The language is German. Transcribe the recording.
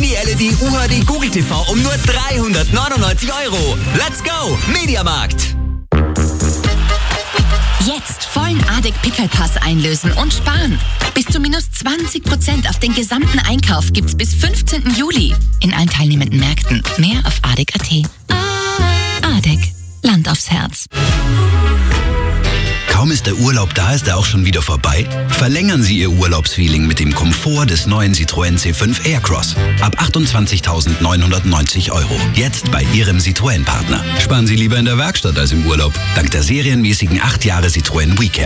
Mini-LED UHD Google TV um nur 399 €. Let's go! Mediamarkt! Jetzt vollen ADEC-Pickelpass einlösen und sparen. Bis zu minus 20% auf den gesamten Einkauf gibt's bis 15. Juli. In allen teilnehmenden Märkten. Mehr auf ADEC.at. ADEC. Land aufs Herz. Kaum ist der Urlaub da, ist er auch schon wieder vorbei? Verlängern Sie Ihr Urlaubsfeeling mit dem Komfort des neuen Citroën C5 Aircross. Ab 28.990 €. Jetzt bei Ihrem Citroën-Partner. Sparen Sie lieber in der Werkstatt als im Urlaub. Dank der serienmäßigen 8 Jahre Citroën WeCare.